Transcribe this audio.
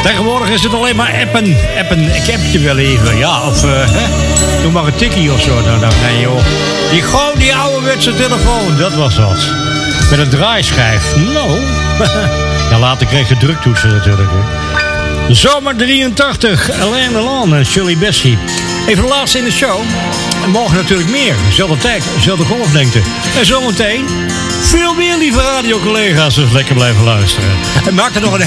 Tegenwoordig is het alleen maar appen. Ik heb je wel even. Ja, of doe maar een tikkie of zo. Nou, nee joh. Gewoon die ouderwetse telefoon. Dat was wat. Met een draaischijf. Nou. Ja, later kreeg je druktoetsen natuurlijk. Hè. Zomer 83. Alain Delon en Shirley Bassey. Even de laatste in de show. En morgen natuurlijk meer. Zelfde tijd, zelfde golflengte. En zometeen veel meer lieve radiocollega's. Dus lekker blijven luisteren. En maak er nog een